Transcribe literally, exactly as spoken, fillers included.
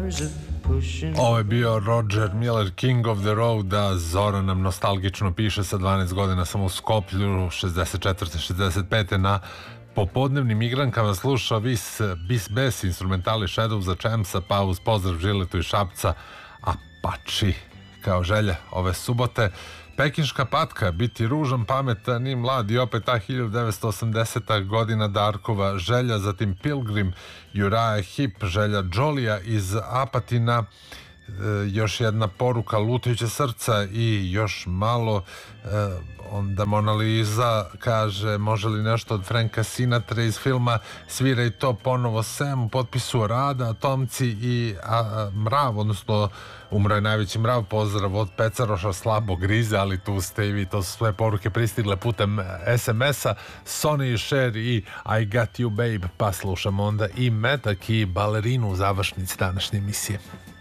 Ovo je bio Roger Miller, King of the Road, a Zoran nam nostalgično piše sa dvanaest godina sam u Skoplju, šezdeset četvrte šezdeset pete na popodnevnim igrankama slušao Vis, Bis Bes, instrumentali Shadow za Chamsa, pa uz pozdrav Žiletu i Šapca, Apači, kao želja ove subote. Pekinška patka, biti ružan, pametan i mlad i opet ta hiljadu devetsto osamdeseta godina Darkova želja, zatim Pilgrim, Uriah Heep, želja Jolija iz Apatina, e, još jedna poruka Lutajuće srca i još malo, e, onda Mona Lisa kaže može li nešto od Franka Sinatra iz filma Sviraj to ponovo Sam, u potpisu Rada, Tomci i a, a, Mrav, odnosno umro je najveći mrav, pozdrav od Pecaroša, slabo grize, ali tu ste i vi, to su sve poruke pristigle putem es em es-a. Sonny Cher i I Got You Babe, pa slušamo onda i Metak i Balerinu u završnici današnje emisije.